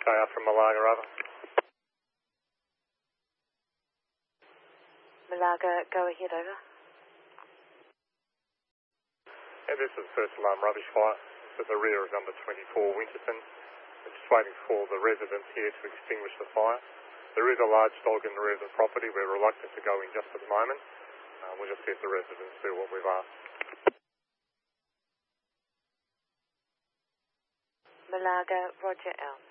KR from Malaga, over. Malaga, go ahead, over. Yeah, this is first alarm rubbish fire. This is the rear of number 24 Winterton. We're just waiting for the residents here to extinguish the fire. There is a large dog in the rear of the property. We're reluctant to go in just at the moment. We'll just see if the residents do what we've asked. Malaga, Roger out.